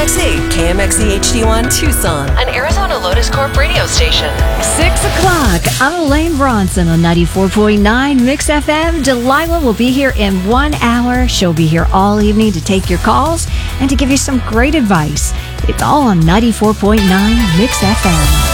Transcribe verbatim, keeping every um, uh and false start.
X E, K M X E H D one Tucson, an Arizona Lotus Corp radio station. Six o'clock. I'm Elaine Bronson on ninety-four point nine Mix F M. Delilah will be here in one hour. She'll be here all evening to take your calls and to give you some great advice. It's all on ninety-four point nine Mix F M.